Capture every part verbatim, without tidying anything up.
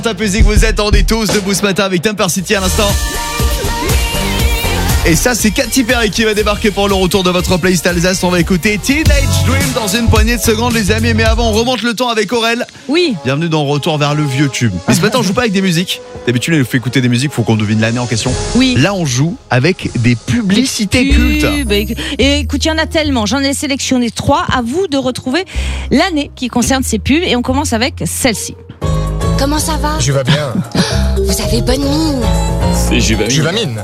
Top Music, vous attendez tous debout ce matin avec Temper City à l'instant. Et ça, c'est Katy Perry qui va débarquer pour le retour de votre playlist Alsace. On va écouter Teenage Dream dans une poignée de secondes, les amis. Mais avant, on remonte le temps avec Aurel. Oui. Bienvenue dans Retour vers le vieux tube. Mais ce matin, on joue pas avec des musiques. D'habitude, on nous fait écouter des musiques, faut qu'on devine l'année en question. Oui. Là, on joue avec des publicités cultes. Et, et écoute, il y en a tellement. J'en ai sélectionné trois. À vous de retrouver l'année qui concerne ces pubs. Et on commence avec celle-ci. Comment ça va? Je vais bien. Vous avez bonne mine. C'est Juvamine. Juvamine.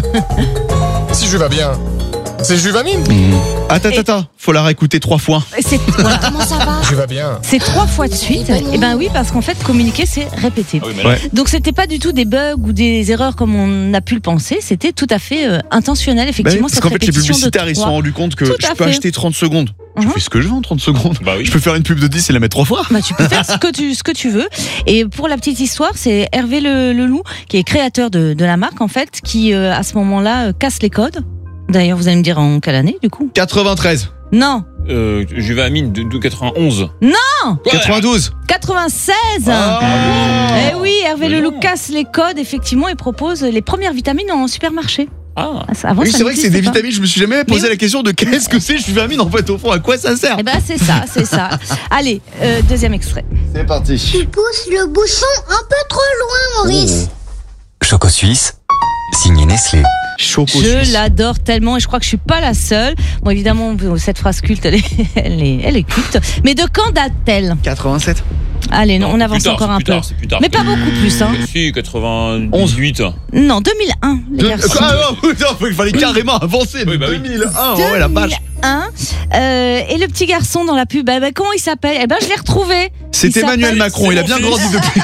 Si je vais bien. C'est Juvamine. Attends, attends, attends. Faut la réécouter trois fois. C'est voilà. Comment ça va? Je vais bien. C'est trois fois de suite. Et ben oui, parce qu'en fait, communiquer, c'est répéter. Ah oui, mais là, Ouais. Donc c'était pas du tout des bugs ou des erreurs comme on a pu le penser. C'était tout à fait euh, intentionnel, Bah oui, effectivement. parce cette qu'en fait, les répétition de publicitaires, ils se sont trois. rendus compte que Tout je à peux fait. acheter trente secondes. Je Mhm. fais ce que je veux en trente secondes. Bah oui. Je peux faire une pub de dix et la mettre trois fois. Bah, tu peux faire ce que tu, ce que tu veux. Et pour la petite histoire, c'est Hervé Le, Leloup, qui est créateur de, de la marque, en fait, qui, euh, à ce moment-là, euh, casse les codes. D'ailleurs, vous allez me dire en quelle année, du coup? quatre-vingt-treize. Non, euh, Juvamine de, de quatre-vingt-onze. Non. Quoi? quatre-vingt-douze. quatre-vingt-seize. Ah, Eh oui, Hervé Mais Leloup non. casse les codes, effectivement, et propose les premières vitamines en supermarché. Ah. Ah, ça- Avant, oui, ça c'est vrai que c'est n'existait des pas. vitamines. Je me suis jamais posé oui. la question de qu'est-ce que c'est Juvamine en fait au fond, à quoi ça sert. Eh ben, c'est ça, c'est ça. Allez, euh, deuxième extrait. C'est parti. Tu pousses le bouchon un peu trop loin, Maurice. Choco Suisse, signé Nestlé. Choco Je Suisse. l'adore tellement et je crois que je suis pas la seule. Bon, évidemment, cette phrase culte, elle est, elle est, elle est culte. Mais de quand date-t-elle? quatre-vingt-sept. Allez, non, on plus avance tard, encore c'est un plus peu. tard, c'est plus tard. Mais pas beaucoup plus, hein. Si, quatre-vingt-dix-huit. Non, deux mille un, les De- garçons. Ah non, putain, il fallait carrément avancer. Oui, bah oui. deux mille un, oh ouais, la vache. deux mille un. Euh, et le petit garçon dans la pub, eh ben, comment il s'appelle? Eh ben, je l'ai retrouvé. C'est Il Emmanuel s'appelle- Macron, il a bien C'est grandi depuis.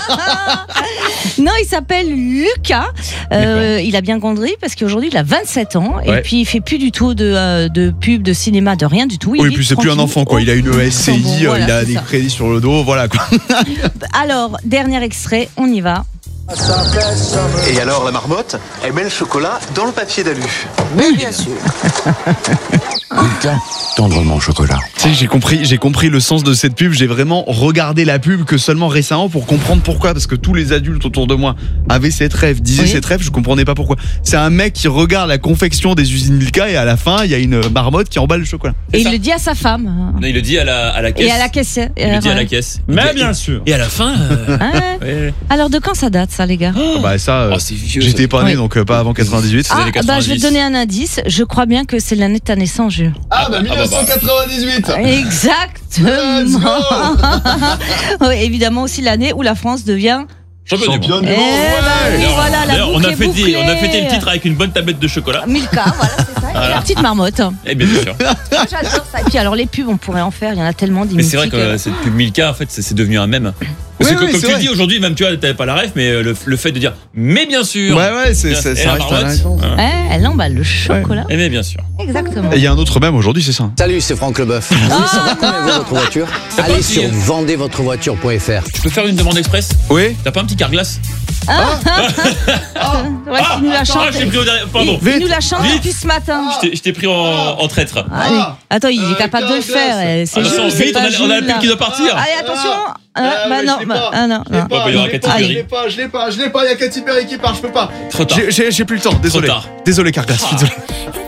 Non, il s'appelle Lucas. Euh, il a bien grandi parce qu'aujourd'hui il a vingt-sept ans et Ouais. puis il fait plus du tout de, euh, de pub, de cinéma, de rien du tout. Il Oui, vit puis c'est plus un tranquille enfant quoi. Il a une au S C I, Luxembourg. euh, Voilà, il a c'est des ça. crédits sur le dos, voilà quoi. Alors, dernier extrait, on y va. Et alors la marmotte, elle met le chocolat dans le papier d'alu. Oui, bien sûr. Lucas, tendrement au chocolat. Tu sais, j'ai compris, j'ai compris le sens de cette pub. J'ai vraiment regardé la pub que seulement récemment pour comprendre pourquoi. Parce que tous les adultes autour de moi avaient cette rêve, disaient Oui. cette rêve, je comprenais pas pourquoi. C'est un mec qui regarde la confection des usines Milka et à la fin, il y a une marmotte qui emballe le chocolat. Et il ça. le dit à sa femme. Non, il le dit à la, à la caisse. Et à la caisse. Il le dit à la caisse. Il Mais dit- bien sûr. Et à la fin. euh, Hein ouais. Alors, de quand ça date, ça, les gars? Bah ça, euh, Oh, c'est vieux. j'étais ça. pas né Oui. donc euh, pas avant quatre-vingt-dix-huit. Ah, Ah, années bah, je vais quatre-vingt-dix. te donner un indice. Je crois bien que c'est l'année de ta naissance, Jules. Ah bah bah, bah. quatre-vingt-dix-huit. Exactement. Oui, évidemment aussi l'année où la France devient. Champion du monde. Champion du Eh monde. bah oui, D'ailleurs, voilà, la d'ailleurs, on boucle a est fêté, bouclée. on a fêté le titre avec une bonne tablette de chocolat. Milka, voilà, c'est ça. Et Voilà. la petite marmotte. Eh bien sûr. Ah, j'adore ça. Et puis alors les pubs, on pourrait en faire. Il y en a tellement Mais d'imitiques. c'est vrai que euh, cette pub Milka, en fait, c'est c'est devenu un mème. Parce Oui, que oui, comme c'est tu vrai. dis aujourd'hui, même tu vois, t'avais pas la ref, mais euh, le, le fait de dire, mais bien sûr. Ouais ouais, c'est Et c'est- la ça reste marmotte, un réponse. hein. Ouais, elle emballe le chocolat. Eh bien bien sûr. Exactement. Et il y a un autre même aujourd'hui, c'est ça. Salut, c'est Franck Leboeuf. Oui, ça va combien vaut votre voiture T'as pas Allez un petit- sur vendez votre voiture point f r. Tu peux faire une demande express? Oui. T'as pas un petit carglass? Ouais, il nous la chante. Ah, j'ai pris au dernier. Pardon. Il, il nous la chante Vite. depuis ce matin. Je t'ai- Je t'ai pris en, en traître. Allez. Attends, il est Euh, capable de le Carglass. faire. eh, C'est Attention, Jules, c'est vite, pas on a, on a la Jules, pub là. qui doit partir. Allez, attention. Ah, Ah, ouais, bah je non, l'ai bah, pas. ah non, Je l'ai non. pas, Bon, bah, il y aura je l'ai Katy pas, Perry. je l'ai pas, je l'ai pas, je l'ai pas, il y a Katy Perry qui part, je peux pas. Trop tard. J'ai- J'ai j'ai plus le temps, désolé. tard. Désolé Carglass, je suis désolé.